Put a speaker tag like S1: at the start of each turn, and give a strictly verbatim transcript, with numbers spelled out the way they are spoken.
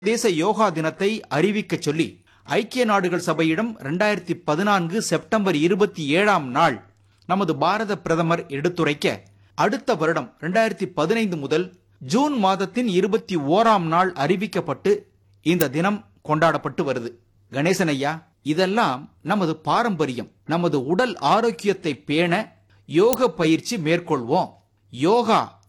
S1: தேச யோகா தினத்தை அறிவிக்க சொல்லி ஐக்கிய நாடுகள் சபையிடம் இரண்டாயிரத்தி பதினான்கு செப்டம்பர் இருபத்தி ஏழாம் நாள் நமது பாரத பிரதமர் எடுத்துரைக்க, அடுத்த வருடம் இரண்டாயிரத்தி பதினைந்து முதல் ஜூன் மாதத்தின் இருபத்தி ஓராம் நாள் அறிவிக்கப்பட்டு இந்த தினம் கொண்டாடப்பட்டு வருது. கணேசன் ஐயா, இதெல்லாம் நமது பாரம்பரியம். நமது உடல் ஆரோக்கியத்தை பேண யோக பயிற்சி மேற்கொள்வோம். யோகா